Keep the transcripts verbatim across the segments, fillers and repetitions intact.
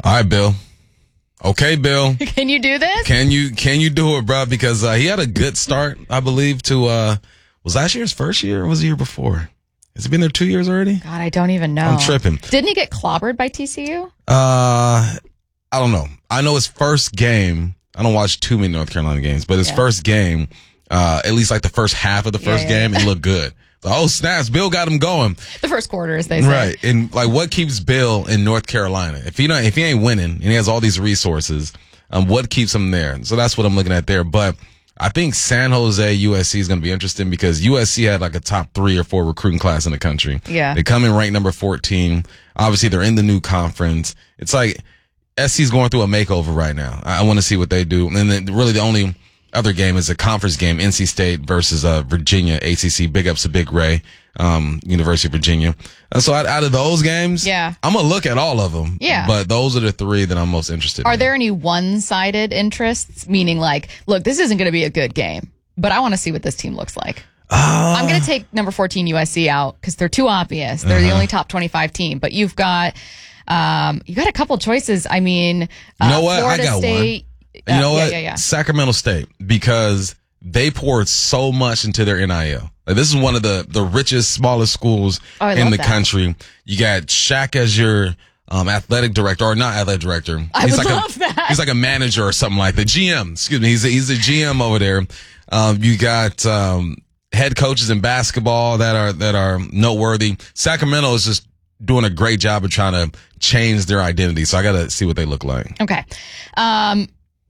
All right, Bill. Okay, Bill. Can you do this? Can you can you do it, bro? Because uh, he had a good start, I believe, to, uh, was last year's first year or was it the year before? Has he been there two years already? God, I don't even know. I'm tripping. Didn't he get clobbered by T C U? Uh, I don't know. I know his first game, I don't watch too many North Carolina games, but his Yeah. first game, uh, at least like the first half of the first Yeah, yeah, game, yeah. it looked good. So, oh, snaps. Bill got him going. The first quarter, as they say. Right. And like what keeps Bill in North Carolina? If he don't, if he ain't winning and he has all these resources, um, what keeps him there? So that's what I'm looking at there. But I think San Jose U S C is going to be interesting because U S C had like a top three or four recruiting class in the country. Yeah. They come in ranked number fourteen. Obviously they're in the new conference. It's like S C's going through a makeover right now. I, I want to see what they do. And then really the only other game is a conference game, N C State versus uh, Virginia, A C C. Big ups to Big Ray, um, University of Virginia. And so out, out of those games, Yeah. I'm going to look at all of them. Yeah. But those are the three that I'm most interested Are in. there any one-sided interests? Meaning like, look, this isn't going to be a good game, but I want to see what this team looks like. Uh, I'm going to take number fourteen U S C out because they're too obvious. They're the Uh-huh. only top twenty-five team, but you've got, um, you got a couple choices. I mean, You uh, know what? I Florida got State. You know uh, what? Yeah, yeah, yeah. Sacramento State, because they poured so much into their N I L. Like, this is one of the, the richest, smallest schools Oh, I in love the that. country. You got Shaq as your um, athletic director, or not athletic director. I would like love a, that. He's like a manager or something like that. G M, excuse me. He's a, he's a G M over there. Um, you got um, head coaches in basketball that are that are noteworthy. Sacramento is just doing a great job of trying to change their identity. So I got to see what they look like. Okay. Um,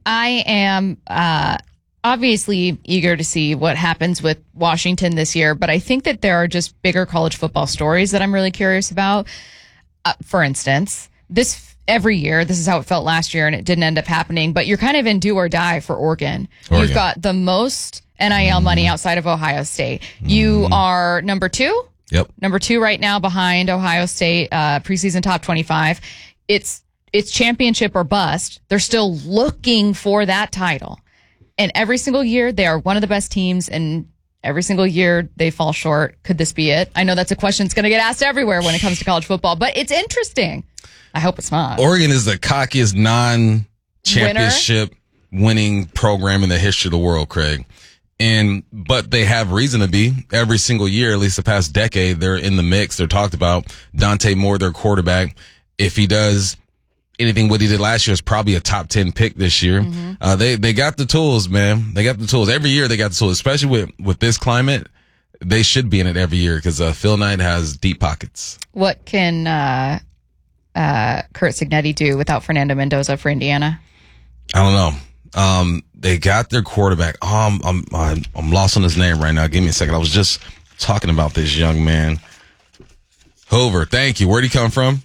I am uh, obviously eager to see what happens with Washington this year, but I think that there are just bigger college football stories that I'm really curious about. Uh, for instance, this every year, this is how it felt last year, and it didn't end up happening, but you're kind of in do or die for Oregon. Oregon. You've got the most N I L money outside of Ohio State. You are number two. Yep. Number two right now behind Ohio State, uh, preseason top twenty-five. It's it's championship or bust. They're still looking for that title. And every single year, they are one of the best teams, and every single year they fall short. Could this be it? I know that's a question that's going to get asked everywhere when it comes to college football, but it's interesting. I hope it's not. Oregon is the cockiest non-championship winning program in the history of the world, Craig. And, but they have reason to be every single year, at least the past decade. They're in the mix. They're talked about. Dante Moore, their quarterback. If he does anything what he did last year, is probably a top ten pick this year. Mm-hmm. Uh, they, they got the tools, man. They got the tools. Every year they got the tools, especially with, with this climate. They should be in it every year because, uh, Phil Knight has deep pockets. What can uh, uh, Kurt Signetti do without Fernando Mendoza for Indiana? I don't know. Um, they got their quarterback. Oh, I'm, I'm, I'm, I'm lost on his name right now. Give me a second. I was just talking about this young man. Hoover. Thank you. Where'd he come from?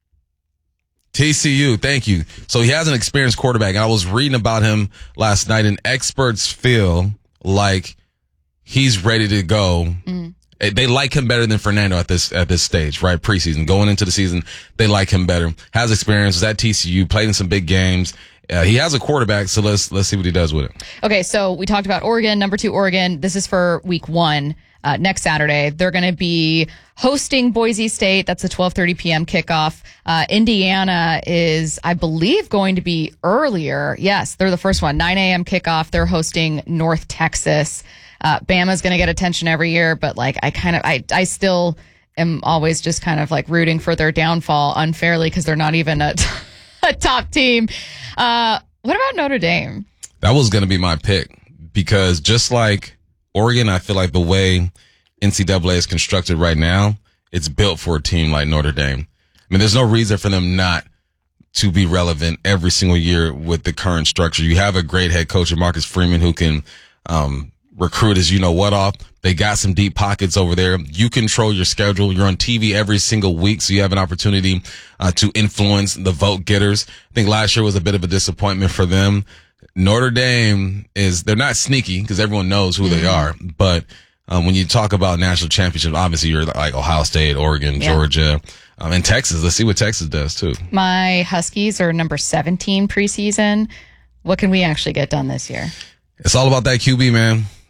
T C U. Thank you. So he has an experienced quarterback. And I was reading about him last night, and experts feel like he's ready to go. Mm. They like him better than Fernando at this, at this stage, right? Preseason. Going into the season, they like him better. Has experience, was at T C U, played in some big games. Uh, he has a quarterback, so let's let's see what he does with it. Okay, so we talked about Oregon, number two Oregon. This is for week one, uh, next Saturday. They're going to be hosting Boise State. That's a twelve thirty p.m. kickoff. Uh, Indiana is, I believe, going to be earlier. Yes, they're the first one, nine a.m. kickoff. They're hosting North Texas. Uh, Bama's going to get attention every year, but like I kind of, I, I still am always just kind of like rooting for their downfall unfairly because they're not even a, a top team. Uh, what about Notre Dame? That was going to be my pick because just like Oregon, I feel like the way N C double A is constructed right now, it's built for a team like Notre Dame. I mean, there's no reason for them not to be relevant every single year with the current structure. You have a great head coach, Marcus Freeman, who can um recruit as you know what off. They got some deep pockets over there. You control your schedule. You're on T V every single week, so you have an opportunity uh, to influence the vote getters. I think last year was a bit of a disappointment for them. Notre Dame is, they're not sneaky because everyone knows who mm-hmm. they are, but um, when you talk about national championship, obviously you're like Ohio State, Oregon, yeah. Georgia, um, and Texas. Let's see what Texas does too. My Huskies are number seventeen preseason. What can we actually get done this year? It's all about that Q B, man.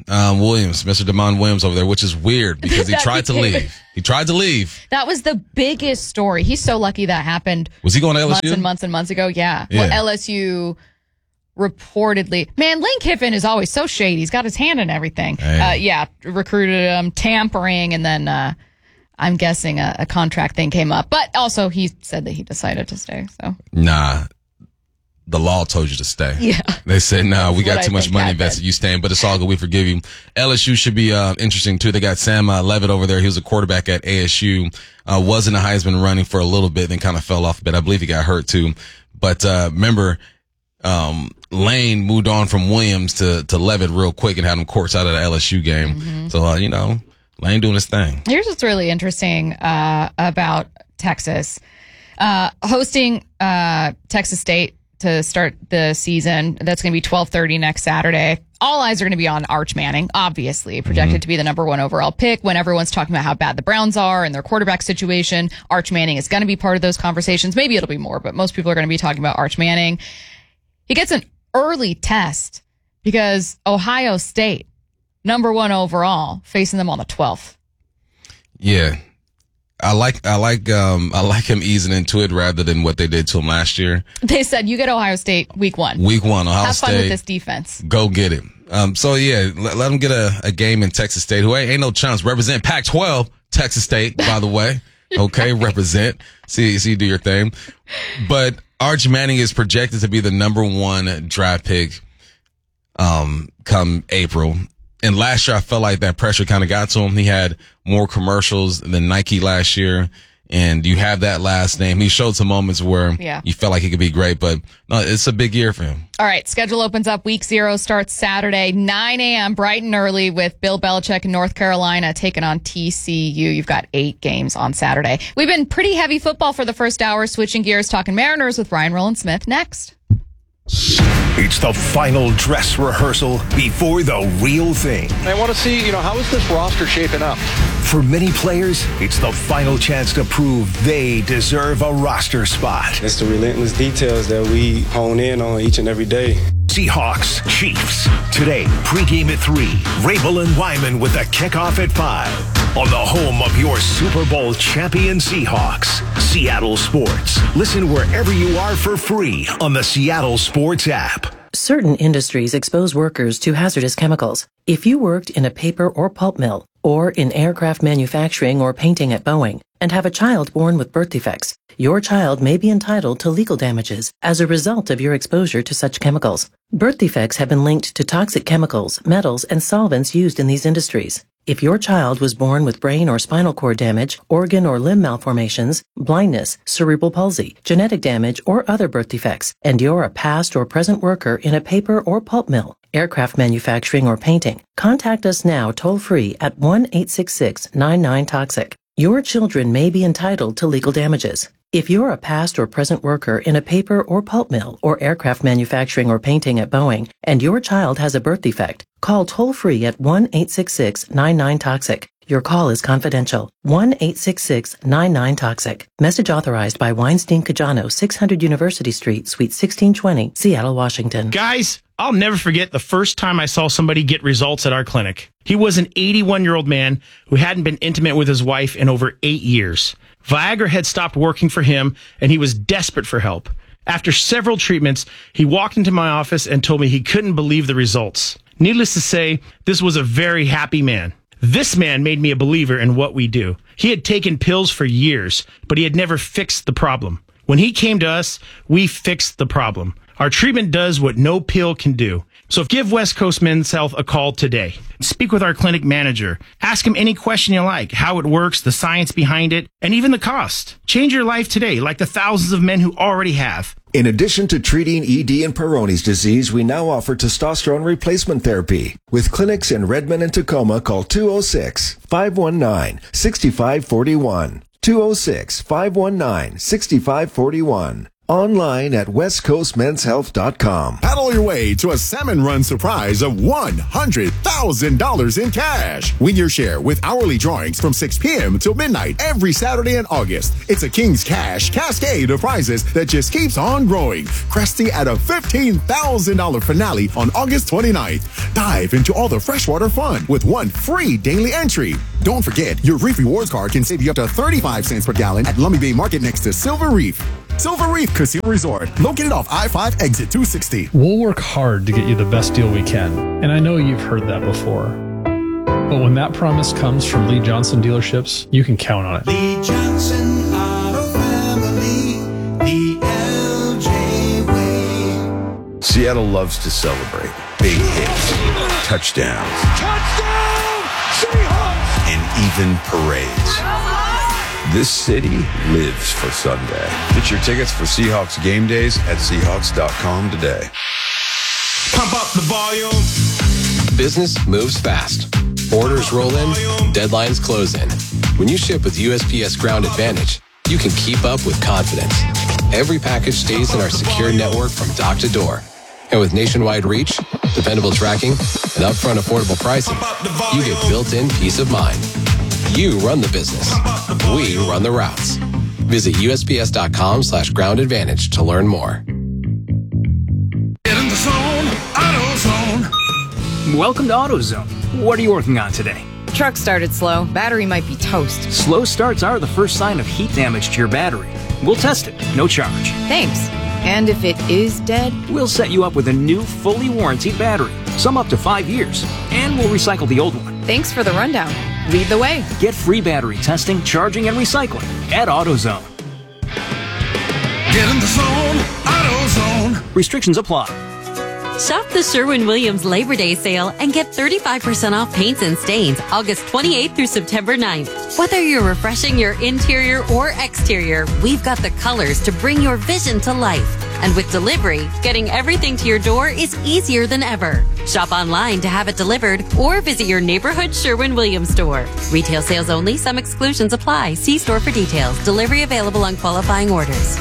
um, Williams, Mister Damon Williams over there, which is weird because he tried to leave. He tried to leave. That was the biggest story. He's so lucky that happened. Was he going to L S U? Months and months and months ago. Yeah. Yeah. Well, L S U reportedly, man, Lane Kiffin is always so shady. He's got his hand in everything. Hey. Uh, yeah, recruited him, tampering, and then uh, I'm guessing a, a contract thing came up. But also, he said that he decided to stay. So Nah. The law told you to stay. Yeah. They said, no, nah, we got what too I much think money happened. invested. You staying, but it's all good. We forgive you. L S U should be uh, interesting, too. They got Sam uh, Levitt over there. He was a quarterback at A S U. Uh, was in the Heisman running for a little bit, then kind of fell off a bit. I believe he got hurt, too. But uh, remember, um, Lane moved on from Williams to, to Levitt real quick and had him courts out of the L S U game. Mm-hmm. So, uh, you know, Lane doing his thing. Here's what's really interesting uh, about Texas. Uh, hosting uh, Texas State to start the season. That's going to be twelve thirty next Saturday. All eyes are going to be on Arch Manning, obviously, projected mm-hmm. to be the number one overall pick. When everyone's talking about how bad the Browns are and their quarterback situation, Arch Manning is going to be part of those conversations. Maybe it'll be more, but most people are going to be talking about Arch Manning. He gets an early test because Ohio State, number one overall, facing them on the twelfth. Yeah. I like I like um I like him easing into it rather than what they did to him last year. They said you get Ohio State week one. Week one, Ohio Have State. fun with this defense. Go get it. Um, so yeah, let, let them get a, a game in Texas State. Who ain't, ain't no chance. Represent Pac twelve, Texas State, by the way. Okay, represent. See, see, do your thing. But Arch Manning is projected to be the number one draft pick um come April. And last year, I felt like that pressure kind of got to him. He had more commercials than Nike last year. And you have that last name. He showed some moments where yeah. you felt like he could be great, but no, it's a big year for him. All right. Schedule opens up. Week zero starts Saturday, nine a.m., bright and early, with Bill Belichick in North Carolina taking on T C U. You've got eight games on Saturday. We've been pretty heavy football for the first hour. Switching gears, talking Mariners with Ryan Rowland-Smith next. It's the final dress rehearsal before the real thing. I want to see, you know, how is this roster shaping up? For many players, it's the final chance to prove they deserve a roster spot. It's the relentless details that we hone in on each and every day. Seahawks, Chiefs. Today, pregame at three. Rabel and Wyman with the kickoff at five. On the home of your Super Bowl champion Seahawks, Seattle Sports. Listen wherever you are for free on the Seattle Sports app. Certain industries expose workers to hazardous chemicals. If you worked in a paper or pulp mill, or in aircraft manufacturing or painting at Boeing, and have a child born with birth defects, your child may be entitled to legal damages as a result of your exposure to such chemicals. Birth defects have been linked to toxic chemicals, metals, and solvents used in these industries. If your child was born with brain or spinal cord damage, organ or limb malformations, blindness, cerebral palsy, genetic damage, or other birth defects, and you're a past or present worker in a paper or pulp mill, aircraft manufacturing, or painting, contact us now toll-free at one eight six six nine nine toxic. Your children may be entitled to legal damages. If you're a past or present worker in a paper or pulp mill or aircraft manufacturing or painting at Boeing, and your child has a birth defect, call toll-free at one eight six six nine nine toxic. Your call is confidential. one eight six six nine nine toxic. Message authorized by Weinstein Cajano, six hundred University Street, Suite sixteen twenty, Seattle, Washington. Guys, I'll never forget the first time I saw somebody get results at our clinic. He was an eighty-one-year-old man who hadn't been intimate with his wife in over eight years. Viagra had stopped working for him, and he was desperate for help. After several treatments, he walked into my office and told me he couldn't believe the results. Needless to say, this was a very happy man. This man made me a believer in what we do. He had taken pills for years, but he had never fixed the problem. When he came to us, we fixed the problem. Our treatment does what no pill can do. So give West Coast Men's Health a call today. Speak with our clinic manager. Ask him any question you like, how it works, the science behind it, and even the cost. Change your life today, like the thousands of men who already have. In addition to treating E D and Peyronie's disease, we now offer testosterone replacement therapy. With clinics in Redmond and Tacoma, call two oh six, five one nine, six five four one. two oh six, five one nine, six five four one. Online at west coast men's health dot com. Paddle your way to a salmon run surprise of one hundred thousand dollars in cash. Win your share with hourly drawings from six p.m. till midnight every Saturday in August. It's a King's Cash cascade of prizes that just keeps on growing, cresting at a fifteen thousand dollars finale on August twenty-ninth. Dive into all the freshwater fun with one free daily entry. Don't forget, your Reef Rewards card can save you up to thirty-five cents per gallon at Lummi Bay Market next to Silver Reef. Silver Reef Casino Resort, located off I five exit two sixty. We'll work hard to get you the best deal we can, and I know you've heard that before. But when that promise comes from Lee Johnson dealerships, you can count on it. Lee Johnson Auto Family, the L J way. Seattle loves to celebrate big hits, touchdowns, Touchdown, Seahawks, and even parades. This city lives for Sunday. Get your tickets for Seahawks game days at Seahawks dot com today. Pump up the volume. Business moves fast. Orders roll in, deadlines close in. When you ship with U S P S Ground Advantage, you can keep up with confidence. Every package stays in our secure network from dock to door. And with nationwide reach, dependable tracking, and upfront affordable pricing, you get built-in peace of mind. You run the business. We run the routes. Visit U S P S dot com slash ground advantage to learn more. Get in the zone, AutoZone. Welcome to AutoZone. What are you working on today? Truck started slow. Battery might be toast. Slow starts are the first sign of heat damage to your battery. We'll test it, no charge. Thanks. And if it is dead? We'll set you up with a new, fully warranted battery, some up to five years, and we'll recycle the old one. Thanks for the rundown. Lead the way. Get free battery testing, charging, and recycling at AutoZone. Get in the zone, AutoZone. Restrictions apply. Shop the Sherwin-Williams Labor Day sale and get thirty-five percent off paints and stains August twenty-eighth through September ninth. Whether you're refreshing your interior or exterior, we've got the colors to bring your vision to life. And with delivery, getting everything to your door is easier than ever. Shop online to have it delivered or visit your neighborhood Sherwin-Williams store. Retail sales only. Some exclusions apply. See store for details. Delivery available on qualifying orders.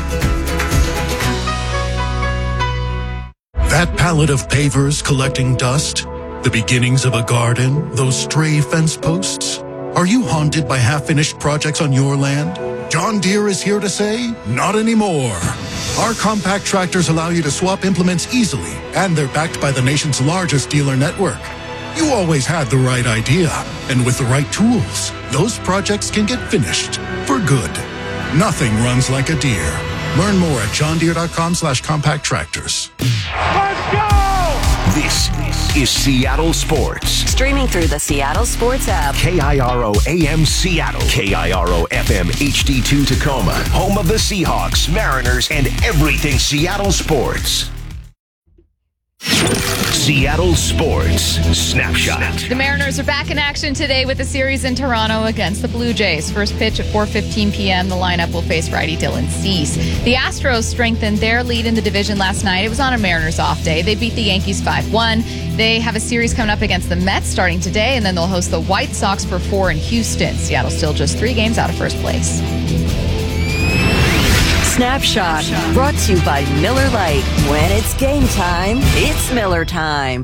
That pallet of pavers collecting dust, the beginnings of a garden, those stray fence posts. Are you haunted by half-finished projects on your land? John Deere is here to say, not anymore. Our compact tractors allow you to swap implements easily, and they're backed by the nation's largest dealer network. You always had the right idea, and with the right tools, those projects can get finished for good. Nothing runs like a Deere. Learn more at john deere dot com slash compact tractors. Let's go! This is Seattle Sports. Streaming through the Seattle Sports app. K I R O A M Seattle. K I R O F M H D two Tacoma. Home of the Seahawks, Mariners, and everything Seattle sports. Seattle Sports Snapshot. The Mariners are back in action today with a series in Toronto against the Blue Jays. First pitch at four fifteen p.m. The lineup will face righty Dylan Cease. The Astros strengthened their lead in the division last night. It was on a Mariners off day. They beat the Yankees five one. They have a series coming up against the Mets starting today, and then they'll host the White Sox for four in Houston. Seattle still just three games out of first place. Snapshot, brought to you by Miller Lite. When it's game time, it's Miller time.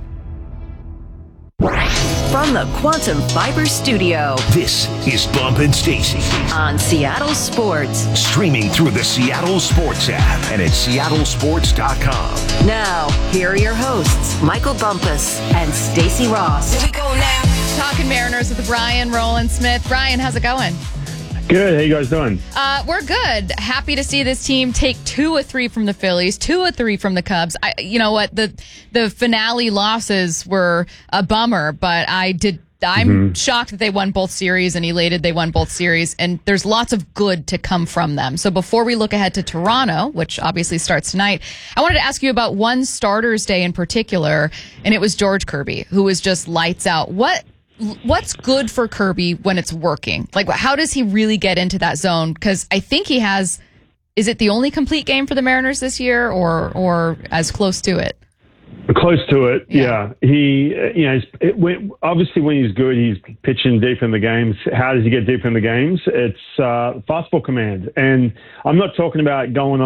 From the Quantum Fiber Studio, this is Bump and Stacy on Seattle Sports. Streaming through the Seattle Sports app and at seattle sports dot com. Now, here are your hosts, Michael Bumpus and Stacy Ross. Here we go now. Talking Mariners with Brian Roland Smith. Brian, how's it going? Good. How you guys doing? Uh, we're good. Happy to see this team take two or three from the Phillies, two or three from the Cubs. I, you know what? The the finale losses were a bummer, but I did. I'm mm-hmm. shocked that they won both series and elated they won both series. And there's lots of good to come from them. So before we look ahead to Toronto, which obviously starts tonight, I wanted to ask you about one starters day in particular, and it was George Kirby, who was just lights out. What? What's good for Kirby when it's working? Like, how does he really get into that zone? Because I think he has, is it the only complete game for the Mariners this year, or or as close to it? Close to it, yeah. yeah. He, you know, it, when, obviously when he's good, he's pitching deep in the games. How does he get deep in the games? It's uh, fastball command. And I'm not talking about going off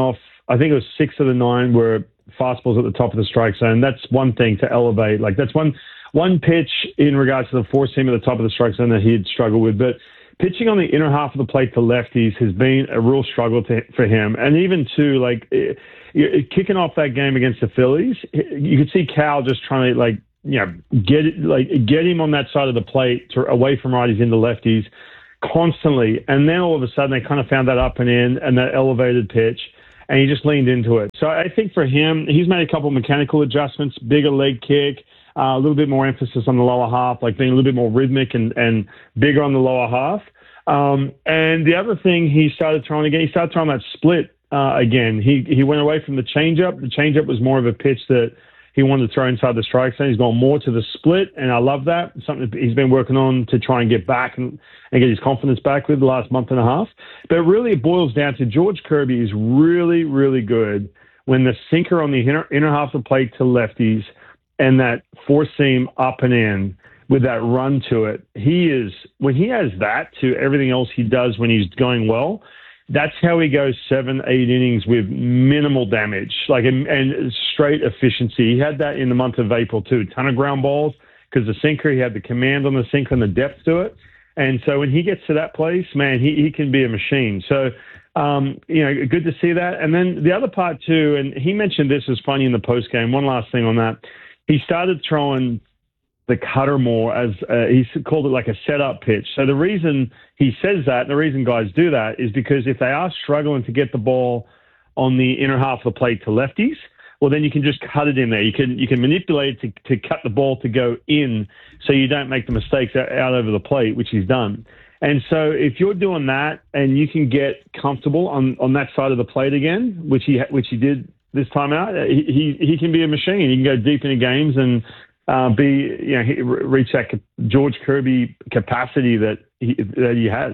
I think it was six of the nine were fastballs at the top of the strike zone. That's one thing to elevate. Like that's one one pitch in regards to the four seam at the top of the strike zone that he'd struggled with. But pitching on the inner half of the plate to lefties has been a real struggle to, for him. And even too, like it, it, kicking off that game against the Phillies, you could see Cal just trying to like you know get it, like get him on that side of the plate to, away from righties into lefties constantly. And then all of a sudden they kind of found that up and in and that elevated pitch. And he just leaned into it. So I think for him, he's made a couple of mechanical adjustments, bigger leg kick, uh, a little bit more emphasis on the lower half, like being a little bit more rhythmic and, and bigger on the lower half. Um, and the other thing he started throwing again, he started throwing that split uh, again. He he went away from the changeup. The changeup was more of a pitch that he wanted to throw inside the strike zone. He's gone more to the split, and I love that. It's something he's been working on to try and get back and, and get his confidence back with the last month and a half. But really it boils down to George Kirby is really, really good when the sinker on the inner, inner half of the plate to lefties and that four-seam up and in with that run to it. He is, when he has that to everything else he does when he's going well, that's how he goes seven, eight innings with minimal damage, like and, and straight efficiency. He had that in the month of April too. Ton of ground balls because the sinker, he had the command on the sinker and the depth to it. And so when he gets to that place, man, he, he can be a machine. So, um, you know, good to see that. And then the other part too, and he mentioned this is funny in the post game. One last thing on that, he started throwing the cutter more as uh, he called it like a setup pitch. So the reason he says that, and the reason guys do that is because if they are struggling to get the ball on the inner half of the plate to lefties, well, then you can just cut it in there. You can you can manipulate it to, to cut the ball to go in so you don't make the mistakes out, out over the plate, which he's done. And so if you're doing that and you can get comfortable on, on that side of the plate again, which he which he did this time out, he he, he can be a machine. He can go deep into games and Uh, be you know reach that George Kirby capacity that he, that he has.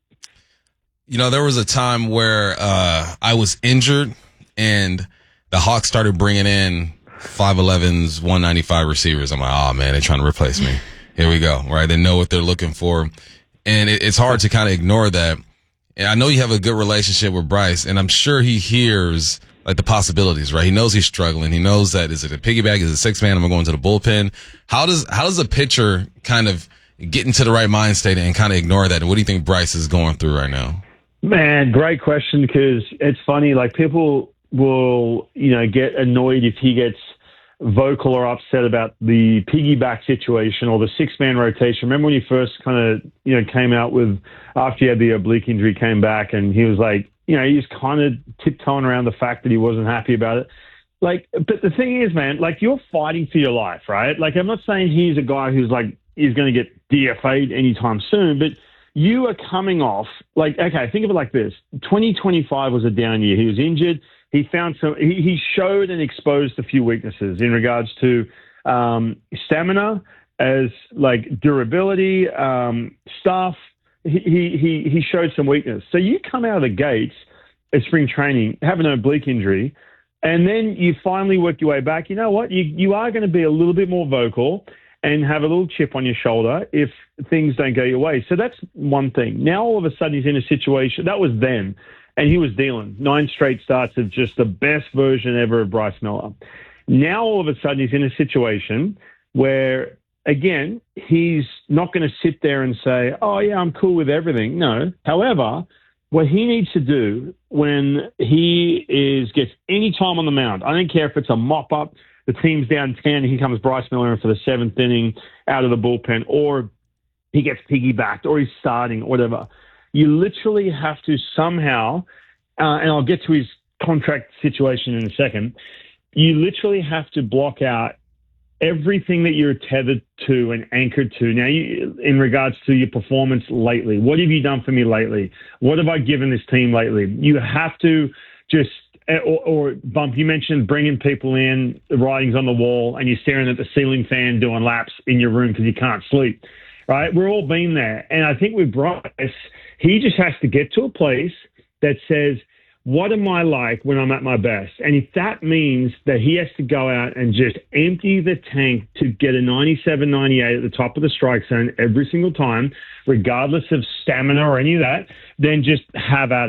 You know, there was a time where uh, I was injured, and the Hawks started bringing in five elevens, one ninety-five receivers. I'm like, oh man, they're trying to replace me. Here we go. Right? They know what they're looking for, and it, it's hard to kind of ignore that. And I know you have a good relationship with Bryce, and I'm sure he hears like the possibilities, right? He knows he's struggling. He knows that is it a piggyback? Is it a six man? Am I going to the bullpen? How does how does a pitcher kind of get into the right mind state and kind of ignore that? And what do you think Bryce is going through right now? Man, great question, because it's funny. Like people will, you know, get annoyed if he gets vocal or upset about the piggyback situation or the six man rotation. Remember when he first kind of, you know, came out with after he had the oblique injury, came back and he was like, you know, he's kind of tiptoeing around the fact that he wasn't happy about it. Like, but the thing is, man, like you're fighting for your life, right? Like, I'm not saying he's a guy who's like, he's going to get D F A'd anytime soon, but you are coming off like, okay, think of it like this. twenty twenty-five was a down year. He was injured. He found some, he, he showed and exposed a few weaknesses in regards to um, stamina as like durability, um, stuff. He, he he showed some weakness. So you come out of the gates at spring training, have an oblique injury, and then you finally work your way back. You know what? You you are going to be a little bit more vocal and have a little chip on your shoulder if things don't go your way. So that's one thing. Now all of a sudden he's in a situation, that was then, and he was dealing nine straight starts of just the best version ever of Bryce Miller. Now all of a sudden he's in a situation where, again, he's not going to sit there and say, oh, yeah, I'm cool with everything. No. However, what he needs to do when he is gets any time on the mound, I don't care if it's a mop-up, the team's down ten, here comes Bryce Miller in for the seventh inning out of the bullpen, or he gets piggybacked, or he's starting, or whatever. You literally have to somehow, uh, and I'll get to his contract situation in a second, you literally have to block out everything that you're tethered to and anchored to. Now, you, in regards to your performance lately, what have you done for me lately? What have I given this team lately? You have to just, or, or Bump, you mentioned bringing people in, the writing's on the wall, and you're staring at the ceiling fan doing laps in your room because you can't sleep, right? We're all been there. And I think with Bryce, he just has to get to a place that says, what am I like when I'm at my best? And if that means that he has to go out and just empty the tank to get a ninety-seven, ninety-eight at the top of the strike zone every single time, regardless of stamina or any of that, then just have at it.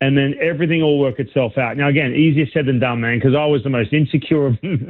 and then everything will work itself out. Now, again, easier said than done, man, because I was the most insecure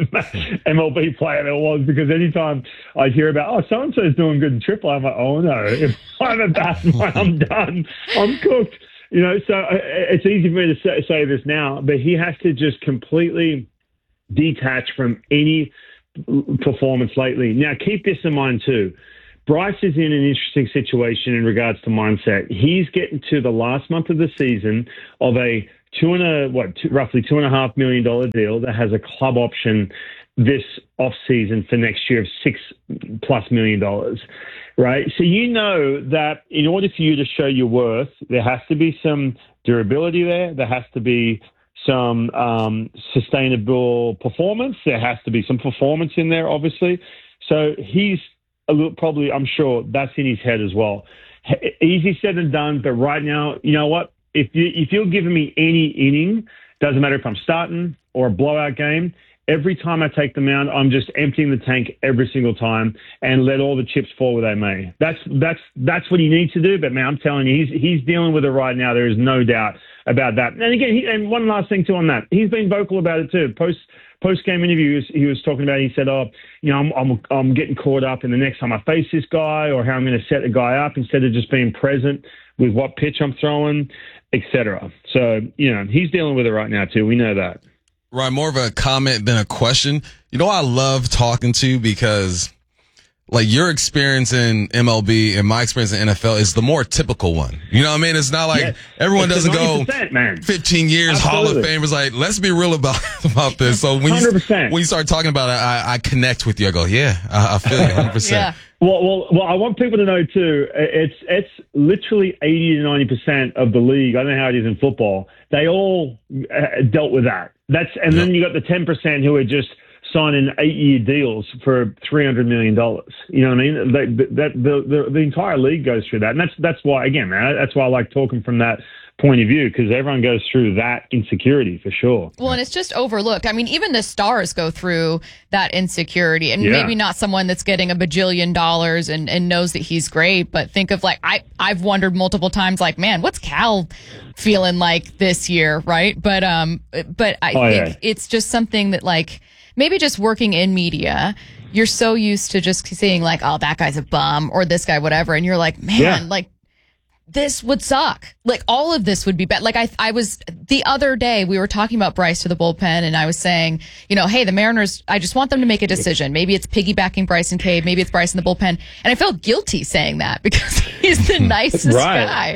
M L B player there was, because anytime I hear about, oh, so-and-so is doing good in triple A, I'm like, oh, no, if I'm a batsman, I'm done. I'm cooked. You know, so it's easy for me to say, say this now, but he has to just completely detach from any performance lately. Now, keep this in mind, too. Bryce is in an interesting situation in regards to mindset. He's getting to the last month of the season of a two and a what two, roughly two and a half million dollar deal that has a club option this off season for next year of six plus million dollars. Right. So you know that in order for you to show your worth, there has to be some durability there. There has to be some um, sustainable performance. There has to be some performance in there, obviously. So he's a little, probably, I'm sure that's in his head as well. H- easy said than done, but right now, you know what? If you if you're giving me any inning, doesn't matter if I'm starting or a blowout game. Every time I take the mound, I'm just emptying the tank every single time and let all the chips fall where they may. That's that's that's what he needs to do. But man, I'm telling you, he's he's dealing with it right now. There is no doubt about that. And again, he, and one last thing too on that, he's been vocal about it too. Post post game interviews, he was talking about. He said, "Oh, you know, I'm I'm I'm getting caught up in the next time I face this guy, or how I'm going to set the guy up instead of just being present with what pitch I'm throwing, et cetera" So you know, he's dealing with it right now too. We know that. Right, more of a comment than a question. You know, I love talking to, because like your experience in M L B and my experience in N F L is the more typical one. You know what I mean? It's not like yes. everyone it's doesn't go man. fifteen years Absolutely. Hall of Fame. It's like, let's be real about about this. So when you, when you start talking about it, I, I connect with you. I go, yeah, I, I feel you one hundred percent. Yeah. Well, well, well, I want people to know too, it's it's literally eighty to ninety percent of the league. I don't know how it is in football. They all uh, dealt with that. That's and yep. then you got the ten percent who are just signing eight-year deals for three hundred million dollars. You know what I mean? That, that the, the the entire league goes through that, and that's that's why again, man, that's why I like talking from that point of view, because everyone goes through that insecurity for sure. Well, and it's just overlooked. I mean, even the stars go through that insecurity, and yeah. maybe not someone that's getting a bajillion dollars and, and knows that he's great, but think of like, I, I've wondered multiple times, like, man, what's Cal feeling like this year, right? But um, but I oh, think yeah. it's just something that like, maybe just working in media, you're so used to just seeing like, oh, that guy's a bum, or this guy, whatever, and you're like, man, yeah. like, this would suck. Like, all of this would be bad. Like, I I was, the other day, we were talking about Bryce to the bullpen, and I was saying, you know, hey, the Mariners, I just want them to make a decision. Maybe it's piggybacking Bryson Cave. Maybe it's Bryce in the bullpen. And I felt guilty saying that, because he's the nicest right. guy.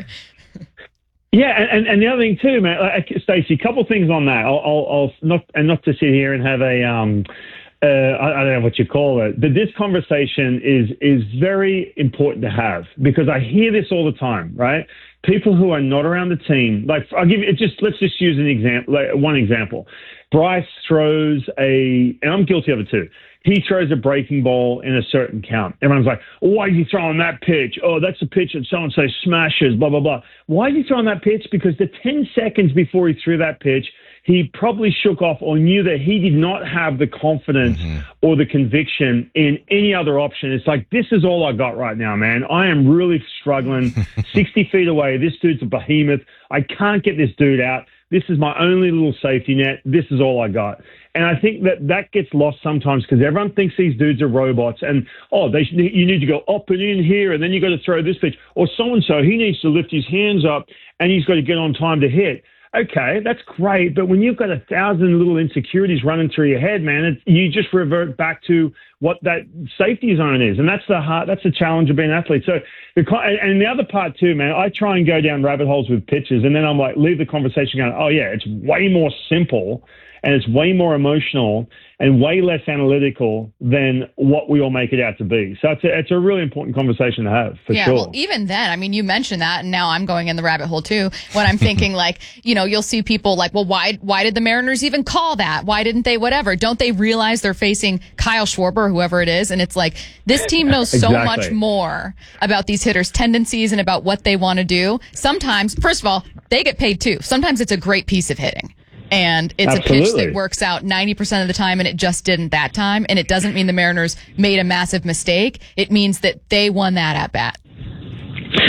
Yeah, and, and, and the other thing too, man, like, Stacey, a couple things on that. I'll, I'll, I'll not, and not to sit here and have a, um, uh, I, I don't know what you call it, but this conversation is is very important to have, because I hear this all the time, right? People who are not around the team, like I'll give you just let's just use an example, like one example. Bryce throws a, and I'm guilty of it too. He throws a breaking ball in a certain count. Everyone's like, oh, why are you throwing that pitch? Oh, that's a pitch that so-and-so smashes, blah, blah, blah. Why are you throwing that pitch? Because the ten seconds before he threw that pitch, he probably shook off or knew that he did not have the confidence mm-hmm. or the conviction in any other option. It's like, this is all I got right now, man. I am really struggling. sixty feet away, this dude's a behemoth. I can't get this dude out. This is my only little safety net. This is all I got. And I think that that gets lost sometimes, because everyone thinks these dudes are robots, and, oh, they you need to go up and in here, and then you got to throw this pitch. Or so-and-so, he needs to lift his hands up, and he's got to get on time to hit. Okay, that's great, but when you've got a thousand little insecurities running through your head, man, it, you just revert back to what that safety zone is, and that's the hard, that's the challenge of being an athlete. So, the, and the other part too, man, I try and go down rabbit holes with pitches, and then I'm like, leave the conversation going, oh yeah, it's way more simple, and it's way more emotional and way less analytical than what we all make it out to be. So it's a, it's a really important conversation to have, for yeah, sure. Well, even then, I mean, you mentioned that, and now I'm going in the rabbit hole too, when I'm thinking like, you know, you'll see people like, well, why why did the Mariners even call that? Why didn't they whatever? Don't they realize they're facing Kyle Schwarber, whoever it is? And it's like, this team knows so exactly. much more about these hitters' tendencies and about what they want to do. Sometimes, first of all, they get paid too. Sometimes it's a great piece of hitting. And it's Absolutely. a pitch that works out ninety percent of the time, and it just didn't that time. And it doesn't mean the Mariners made a massive mistake. It means that they won that at bat.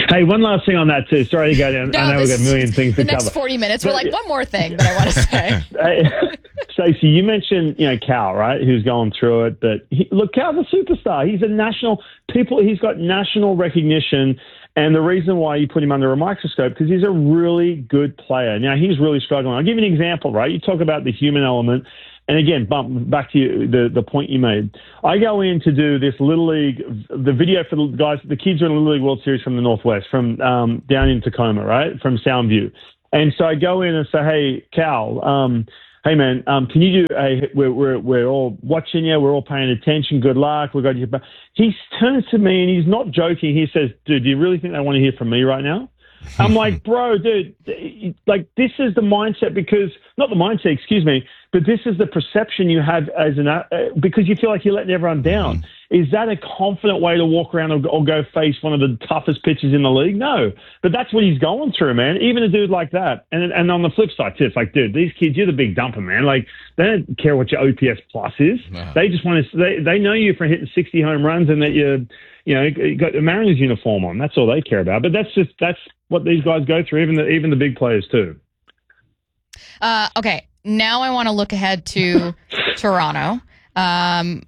Hey, one last thing on that too. Sorry to go down. No, I know we've got a million things the to next cover. forty minutes, we're like, one more thing that I want to say. Hey, Stacey, you mentioned, you know, Cal, right? Who's going through it, but he, look, Cal's a superstar. He's a national people. He's got national recognition, and the reason why you put him under a microscope because he's a really good player. Now he's really struggling. I'll give you an example, right? You talk about the human element. And again, bump back to you, the, the point you made. I go in to do this Little League, the video for the guys, the kids are in the Little League World Series from the Northwest, from um, down in Tacoma, right, from Soundview. And so I go in and say, hey, Cal, um, hey, man, um, can you do a, we're, we're, we're all watching you, we're all paying attention, good luck, we've got you. He turns to me and he's not joking. He says, dude, do you really think they want to hear from me right now? I'm like, bro, dude, like this is the mindset because, not the mindset, excuse me, but this is the perception you have as an, uh, because you feel like you're letting everyone down. Is that a confident way to walk around or, or go face one of the toughest pitchers in the league? No, but that's what he's going through, man. Even a dude like that. And and on the flip side too, it's like, dude, these kids, you're the big dumper, man. Like they don't care what your O P S plus is. No. They just want to, they, they know you for hitting sixty home runs and that you're, you know, you got a Mariners uniform on. That's all they care about. But that's just, that's what these guys go through, even the, even the big players too. Uh, okay. Now I want to look ahead to Toronto. Um,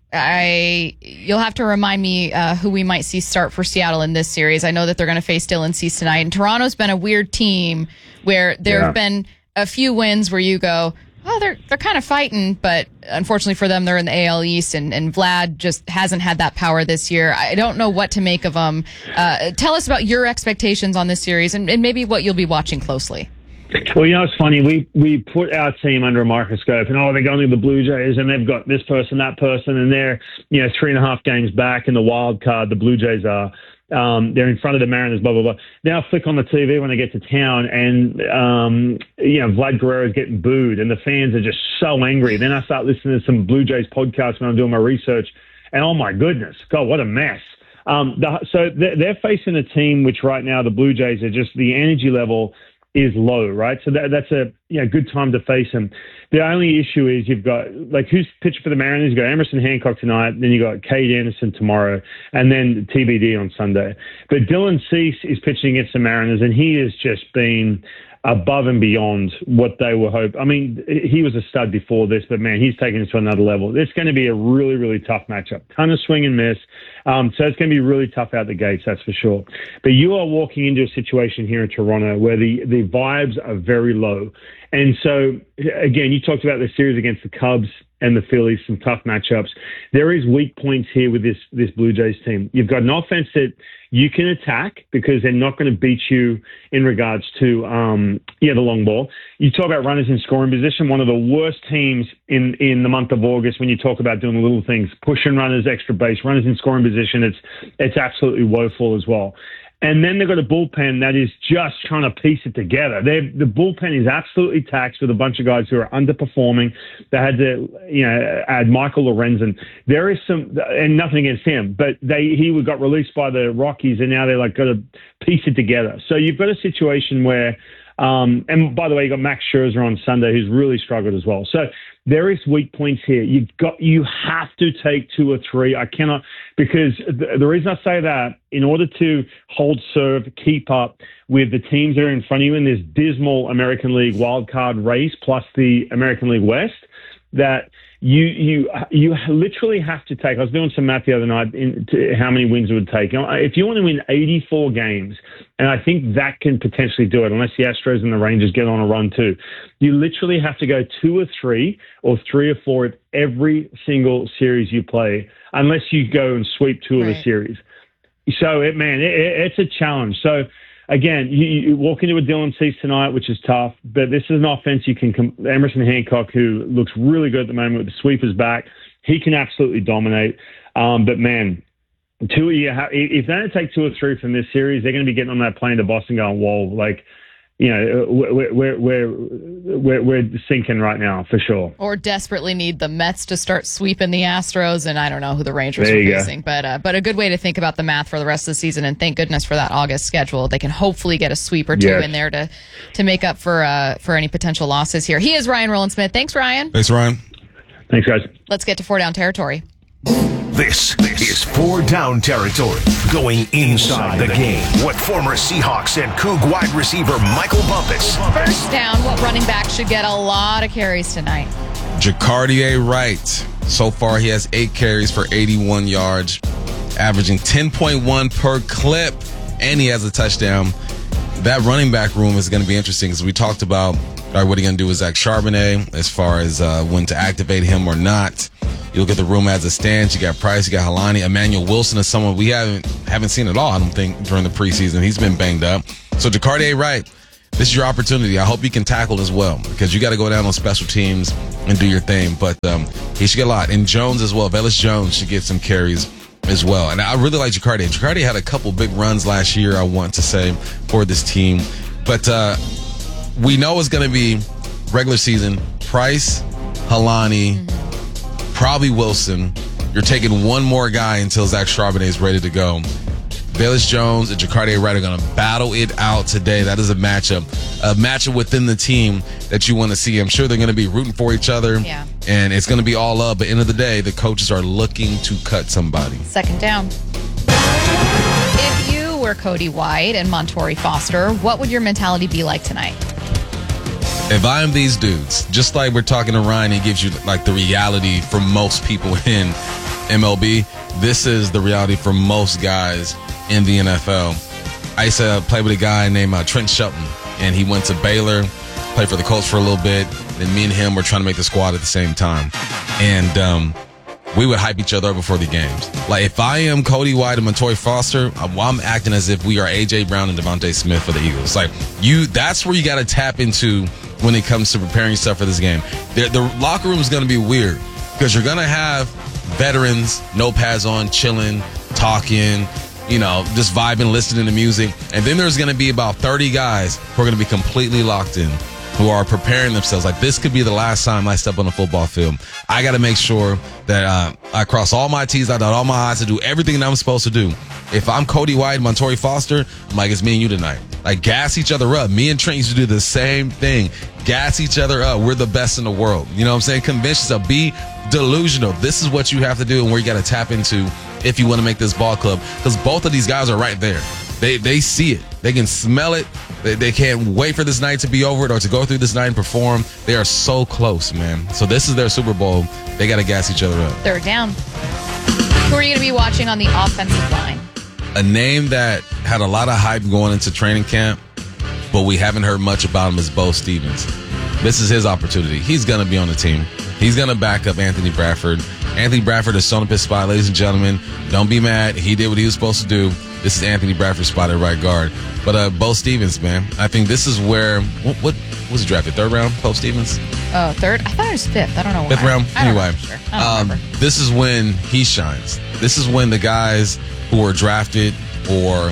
I you'll have to remind me uh, who we might see start for Seattle in this series. I know that they're going to face Dylan Cease tonight, and Toronto's been a weird team where there yeah. have been a few wins where you go, oh, they're they're kind of fighting, but unfortunately for them, they're in the A L East, and, and Vlad just hasn't had that power this year. I don't know what to make of them. Uh, tell us about your expectations on this series, and, and maybe what you'll be watching closely. Well, you know, it's funny. We we put our team under a microscope, and oh, they're going to the Blue Jays, and they've got this person, that person, and they're you know three and a half games back in the wild card. The Blue Jays are. Um, they're in front of the Mariners. Blah blah blah. Now I flick on the T V when I get to town, and um, you know Vlad Guerrero is getting booed, and the fans are just so angry. Then I start listening to some Blue Jays podcasts when I'm doing my research, and oh my goodness, God, what a mess. Um, the, so they're, they're facing a team which right now the Blue Jays are just the energy level is low, right? So that, that's a you know, good time to face them. The only issue is you've got, like, who's pitching for the Mariners? You've got Emerson Hancock tonight, then you've got Cade Anderson tomorrow, and then T B D on Sunday. But Dylan Cease is pitching against the Mariners, and he has just been above and beyond what they were hoping. I mean, he was a stud before this, but, man, he's taken it to another level. It's going to be a really, really tough matchup. Ton of swing and miss. Um, so it's going to be really tough out the gates, that's for sure. But you are walking into a situation here in Toronto where the, the vibes are very low. And so, again, you talked about the series against the Cubs and the Phillies, some tough matchups. There is weak points here with this this Blue Jays team. You've got an offense that you can attack because they're not going to beat you in regards to um, yeah the long ball. You talk about runners in scoring position, one of the worst teams in, in the month of August when you talk about doing the little things, pushing runners, extra base, runners in scoring position. It's it's absolutely woeful as well. And then they've got a bullpen that is just trying to piece it together. They've, the bullpen is absolutely taxed with a bunch of guys who are underperforming. They had to, you know, add Michael Lorenzen. There is some, and nothing against him, but they he got released by the Rockies, and now they're like got to piece it together. So you've got a situation where, um, and by the way, you got Max Scherzer on Sunday, who's really struggled as well. So there is weak points here. You got, you have to take two or three. I cannot, because the, the reason I say that, in order to hold serve, keep up with the teams that are in front of you in this dismal American League wildcard race, plus the American League West, that you you you literally have to take. I was doing some math the other night into how many wins it would take. If you want to win eighty-four games, and I think that can potentially do it, unless the Astros and the Rangers get on a run too, you literally have to go two or three or three or four at every single series you play, unless you go and sweep two right. of the series. So, it, man, it, it's a challenge. So, again, you, you walk into a Dylan Cease tonight, which is tough, but this is an offense you can – Emerson Hancock, who looks really good at the moment with the sweepers back, he can absolutely dominate. Um, but, man, two you have, if they don't take two or three from this series, they're going to be getting on that plane to Boston going, whoa, like – you know, we're, we're, we're, we're, we're sinking right now, for sure. Or desperately need the Mets to start sweeping the Astros, and I don't know who the Rangers are facing. But uh, but a good way to think about the math for the rest of the season, and thank goodness for that August schedule. They can hopefully get a sweep or two yes. in there to to make up for uh, for any potential losses here. He is Ryan Rowland-Smith. Thanks, Ryan. Thanks, Ryan. Thanks, guys. Let's get to Four Down Territory. This, this is four down territory, going inside the game with former Seahawks and Coug wide receiver Michael Bumpus. First down, what running back should get a lot of carries tonight? Jacardier Wright. So far, he has eight carries for eighty-one yards, averaging ten point one per clip, and he has a touchdown. That running back room is going to be interesting because we talked about, all right, what are you going to do with Zach Charbonnet as far as uh, when to activate him or not. You look at the room as it stands. You got Price, you got Helani. Emmanuel Wilson is someone we haven't haven't seen at all, I don't think, during the preseason. He's been banged up. So Jacardier Wright, this is your opportunity. I hope you can tackle as well because you got to go down on special teams and do your thing. But um, he should get a lot. And Jones as well. Velus Jones should get some carries as well. And I really like Jacardier. Jacardier had a couple big runs last year, I want to say, for this team. But uh, we know it's going to be regular season. Price, Helani, probably Wilson. You're taking one more guy until Zach Charbonnet is ready to go. Velus Jones and Jacardier Wright are going to battle it out today. That is a matchup, a matchup within the team that you want to see. I'm sure they're going to be rooting for each other, yeah. and it's going to be all up. But end of the day, the coaches are looking to cut somebody. Second down. If you were Cody White and Montori Foster, what would your mentality be like tonight? If I am these dudes, just like we're talking to Ryan, he gives you like the reality for most people in M L B. This is the reality for most guys in the N F L. I used to play with a guy named uh, Trent Shelton, and he went to Baylor, played for the Colts for a little bit. Then me and him were trying to make the squad at the same time. And um, we would hype each other up before the games. Like, if I am Cody White and Montori Foster, I'm, I'm acting as if we are A J. Brown and Devontae Smith for the Eagles. Like, you, that's where you got to tap into when it comes to preparing yourself for this game. The, the locker room is going to be weird because you're going to have veterans, no pads on, chilling, talking, you know, just vibing, listening to music. And then there's going to be about thirty guys who are going to be completely locked in, who are preparing themselves. Like, this could be the last time I step on the football field. I got to make sure that uh, I cross all my T's, I dot all my I's to do everything that I'm supposed to do. If I'm Cody White, Montori Foster, I'm like, it's me and you tonight. Like, gas each other up. Me and Trent used to do the same thing. Gas each other up. We're the best in the world. You know what I'm saying? Convince yourself. Be delusional. This is what you have to do and where you got to tap into if you want to make this ball club. Because both of these guys are right there. They they see it. They can smell it. They, they can't wait for this night to be over or to go through this night and perform. They are so close, man. So this is their Super Bowl. They got to gas each other up. Third down. Who are you going to be watching on the offensive line? A name that had a lot of hype going into training camp, but we haven't heard much about him is Bo Stevens. This is his opportunity. He's going to be on the team. He's going to back up Anthony Bradford. Anthony Bradford has sewn up his spot, ladies and gentlemen. Don't be mad. He did what he was supposed to do. This is Anthony Bradford's spot at right guard. But uh, Bo Stevens, man, I think this is where, what, what was he drafted? Third round, Bo Stevens? Oh, third? I thought it was fifth. I don't know why. Fifth round? I don't Anyway, know for sure. I don't um, this is when he shines. This is when the guys who are drafted or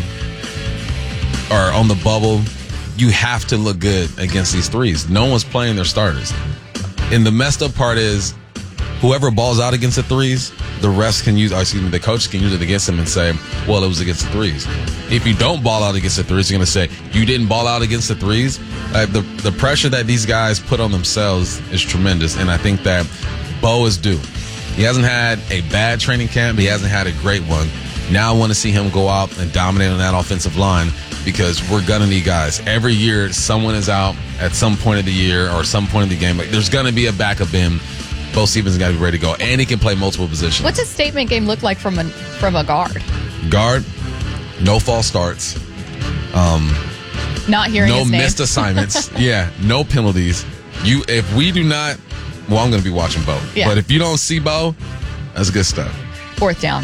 are on the bubble, you have to look good against these threes. No one's playing their starters. And the messed up part is whoever balls out against the threes, the refs can use, or excuse me, the coach can use it against them and say, well, it was against the threes. If you don't ball out against the threes, you're going to say, you didn't ball out against the threes. Uh, the, the pressure that these guys put on themselves is tremendous. And I think that Bo is due. He hasn't had a bad training camp. He hasn't had a great one. Now I want to see him go out and dominate on that offensive line because we're going to need guys. Every year, someone is out at some point of the year or some point of the game. Like, there's going to be a backup in. Bo Stevens got to be ready to go, and he can play multiple positions. What's his statement game look like from a from a guard? Guard, no false starts. Um, Not hearing no his name. missed assignments. Yeah, no penalties. You, if we do not, well, I'm going to be watching Bo. Yeah. But if you don't see Bo, that's good stuff. Fourth down.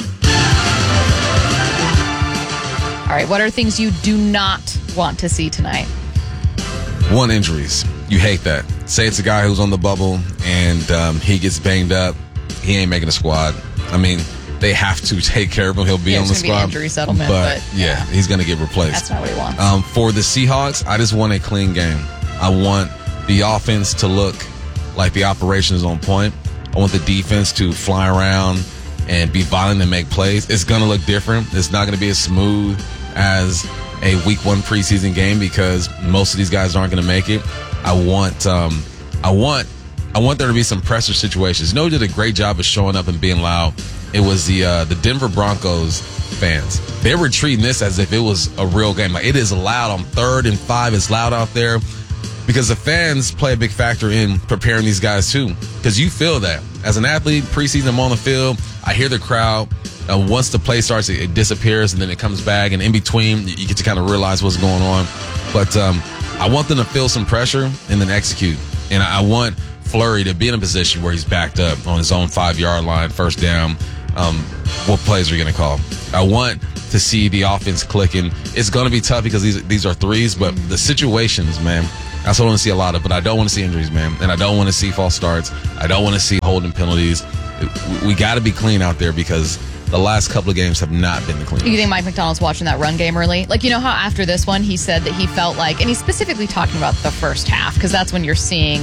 All right, what are things you do not want to see tonight? One, injuries. You hate that. Say it's a guy who's on the bubble and um, he gets banged up. He ain't making a squad. I mean, they have to take care of him. He'll be yeah, on the it's gonna squad. Be injury settlement, but, but yeah, yeah, he's going to get replaced. That's not what he wants. Um, for the Seahawks, I just want a clean game. I want the offense to look like the operation is on point. I want the defense to fly around and be violent and make plays. It's going to look different. It's not going to be as smooth as a week one preseason game because most of these guys aren't going to make it. I want, um, I want, I want there to be some pressure situations. You know, he did a great job of showing up and being loud it was the uh, the Denver Broncos fans. They were treating this as if it was a real game. Like, it is loud on third and five. It's loud out there because the fans play a big factor in preparing these guys too. Because you feel that as an athlete, preseason, I'm on the field, I hear the crowd. Uh, once the play starts, it, it disappears and then it comes back. And in between, you get to kind of realize what's going on. But um, I want them to feel some pressure and then execute. And I want Fleury to be in a position where he's backed up on his own five-yard line, first down. Um, what plays are you going to call? I want to see the offense clicking. It's going to be tough because these these are threes, but the situations, man, that's what I want to see a lot of. But I don't want to see injuries, man, and I don't want to see false starts. I don't want to see holding penalties. We got to be clean out there because the last couple of games have not been the cleanest. You think Mike McDonald's watching that run game early? Like, you know how after this one he said that he felt like, and he's specifically talking about the first half because that's when you're seeing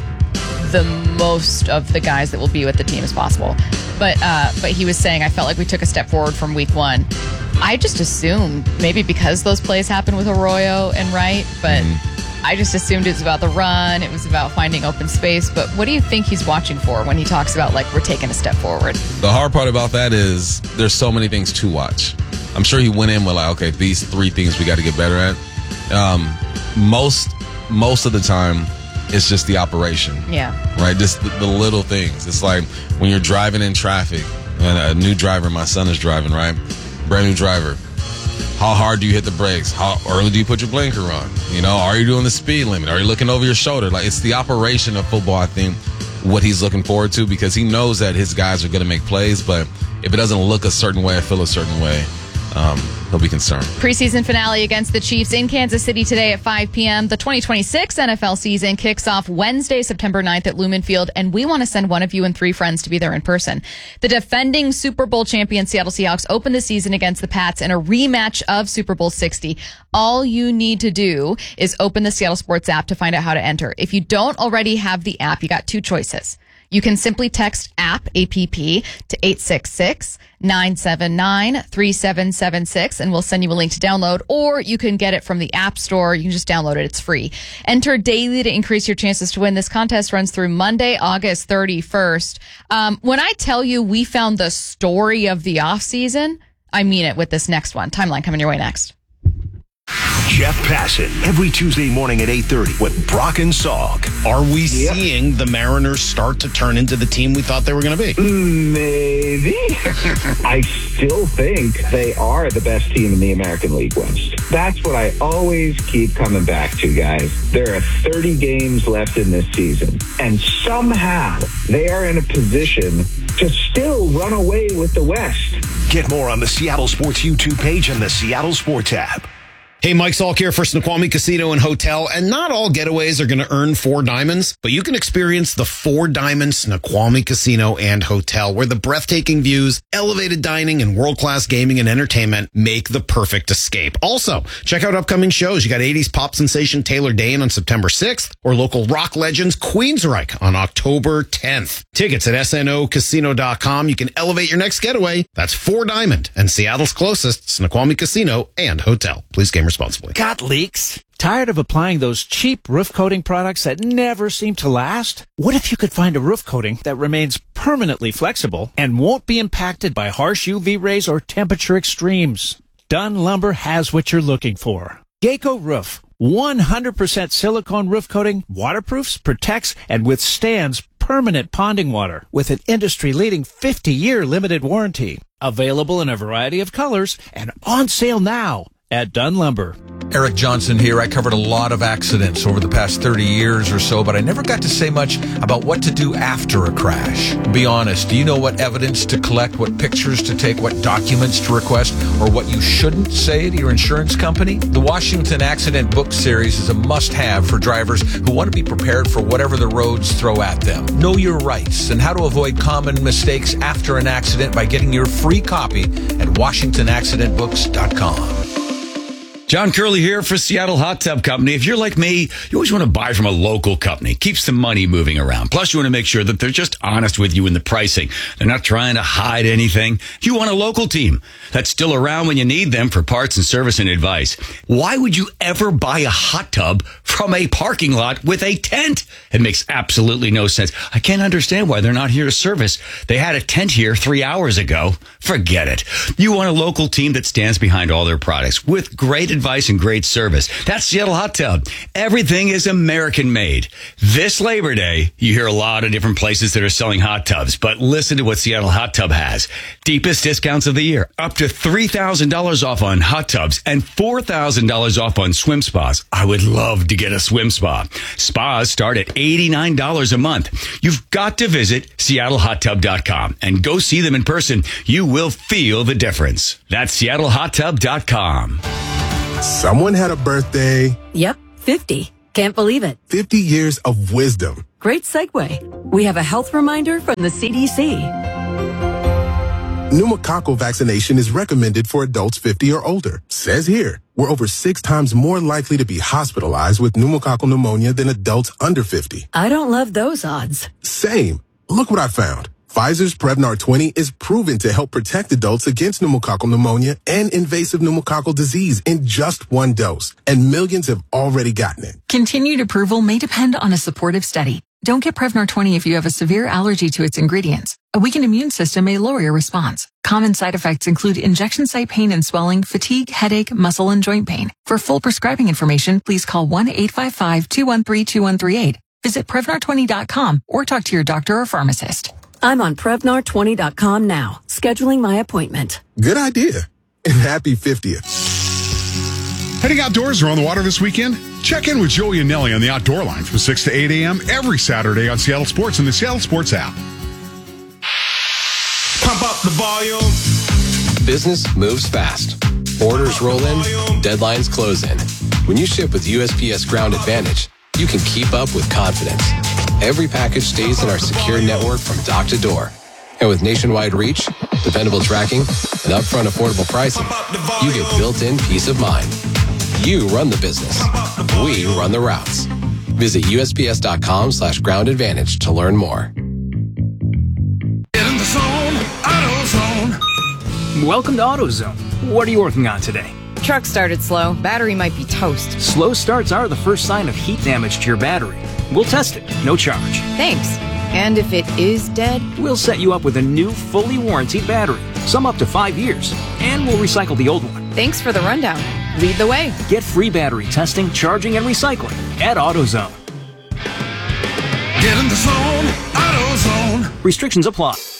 the most of the guys that will be with the team as possible. But uh, but he was saying, I felt like we took a step forward from week one. I just assumed, maybe because those plays happened with Arroyo and Wright, but mm-hmm. I just assumed it was about the run. It was about finding open space. But what do you think he's watching for when he talks about, like, we're taking a step forward? The hard part about that is there's so many things to watch. I'm sure he went in with, like, okay, these three things we got to get better at. Um, most most of the time, it's just the operation. Yeah. Right? Just the, the little things. It's like when you're driving in traffic, and a new driver, my son is driving, right? Brand new driver. How hard do you hit the brakes? How early do you put your blinker on? You know, are you doing the speed limit? Are you looking over your shoulder? Like, it's the operation of football, I think, what he's looking forward to, because he knows that his guys are going to make plays, but if it doesn't look a certain way, feel a certain way, um, he'll be concerned. Preseason finale against the Chiefs in Kansas City today at five p.m. The twenty twenty-six N F L season kicks off Wednesday, September ninth at Lumen Field, and we want to send one of you and three friends to be there in person. The defending Super Bowl champion Seattle Seahawks open the season against the Pats in a rematch of Super Bowl sixty. All you need to do is open the Seattle Sports app to find out how to enter. If you don't already have the app, you got two choices. You can simply text app, A P P, to eight six six, nine seven nine, three seven seven six, and we'll send you a link to download, or you can get it from the App Store. You can just download it. It's free. Enter daily to increase your chances to win. This contest runs through Monday, August thirty-first. Um, when I tell you we found the story of the offseason, I mean it with this next one. Timeline coming your way next. Jeff Passan, every Tuesday morning at eight thirty with Brock and Salk. Are we yep. seeing the Mariners start to turn into the team we thought they were going to be? Maybe. I still think they are the best team in the American League West. That's what I always keep coming back to, guys. There are thirty games left in this season, and somehow they are in a position to still run away with the West. Get more on the Seattle Sports YouTube page and the Seattle Sports app. Hey, Mike Salk here for Snoqualmie Casino and Hotel, and not all getaways are going to earn four diamonds, but you can experience the Four Diamond Snoqualmie Casino and Hotel, where the breathtaking views, elevated dining, and world-class gaming and entertainment make the perfect escape. Also, check out upcoming shows. You got eighties pop sensation Taylor Dane on September sixth, or local rock legends Queensryche on October tenth. Tickets at S N O casino dot com. You can elevate your next getaway. That's Four Diamond and Seattle's closest Snoqualmie Casino and Hotel. Please game responsibly. Got leaks? Tired of applying those cheap roof coating products that never seem to last? What if you could find a roof coating that remains permanently flexible and won't be impacted by harsh U V rays or temperature extremes? Dunn Lumber has what you're looking for. Geico Roof. one hundred percent silicone roof coating, waterproofs, protects, and withstands permanent ponding water with an industry-leading fifty-year limited warranty. Available in a variety of colors and on sale now at Dunn Lumber. Eric Johnson here. I covered a lot of accidents over the past thirty years or so, but I never got to say much about what to do after a crash. Be honest, do you know what evidence to collect, what pictures to take, what documents to request, or what you shouldn't say to your insurance company? The Washington Accident Book Series is a must-have for drivers who want to be prepared for whatever the roads throw at them. Know your rights and how to avoid common mistakes after an accident by getting your free copy at washington accident books dot com. John Curley here for Seattle Hot Tub Company. If you're like me, you always want to buy from a local company. Keeps the money moving around. Plus, you want to make sure that they're just honest with you in the pricing. They're not trying to hide anything. You want a local team that's still around when you need them for parts and service and advice. Why would you ever buy a hot tub from a parking lot with a tent? It makes absolutely no sense. I can't understand why they're not here to service. They had a tent here three hours ago. Forget it. You want a local team that stands behind all their products with great advice and great service. That's Seattle Hot Tub. Everything is American made. This Labor Day, you hear a lot of different places that are selling hot tubs, but listen to what Seattle Hot Tub has. Deepest discounts of the year. Up to three thousand dollars off on hot tubs and four thousand dollars off on swim spas. I would love to get a swim spa. Spas start at eighty-nine dollars a month. You've got to visit seattle hot tub dot com and go see them in person. You will feel the difference. That's seattle hot tub dot com. Someone had a birthday. Yep, fifty. Can't believe it. fifty years of wisdom. Great segue. We have a health reminder from the C D C. Pneumococcal vaccination is recommended for adults fifty or older. Says here, we're over six times more likely to be hospitalized with pneumococcal pneumonia than adults under fifty. I don't love those odds. Same. Look what I found. Pfizer's Prevnar twenty is proven to help protect adults against pneumococcal pneumonia and invasive pneumococcal disease in just one dose. And millions have already gotten it. Continued approval may depend on a supportive study. Don't get Prevnar twenty if you have a severe allergy to its ingredients. A weakened immune system may lower your response. Common side effects include injection site pain and swelling, fatigue, headache, muscle, and joint pain. For full prescribing information, please call one eight five five, two one three, two one three eight. Visit Prevnar twenty dot com or talk to your doctor or pharmacist. I'm on Prevnar twenty dot com now, scheduling my appointment. Good idea. And happy fiftieth. Heading outdoors or on the water this weekend? Check in with Joey and Nelly on the Outdoor Line from six to eight a.m. every Saturday on Seattle Sports and the Seattle Sports app. Pump up the volume. Business moves fast. Orders roll in, deadlines close in. When you ship with U S P S Ground Advantage, you can keep up with confidence. Every package stays in our secure network from dock to door. And with nationwide reach, dependable tracking, and upfront affordable pricing, you get built-in peace of mind. You run the business. We run the routes. Visit U S P S dot com slash ground advantage to learn more. Get in the zone, AutoZone. Welcome to AutoZone. What are you working on today? Truck started slow. Battery might be toast. Slow starts are the first sign of heat damage to your battery. We'll test it, no charge. Thanks. And if it is dead? We'll set you up with a new, fully warranted battery, some up to five years, and we'll recycle the old one. Thanks for the rundown. Lead the way. Get free battery testing, charging, and recycling at AutoZone. Get in the zone, AutoZone. Restrictions apply.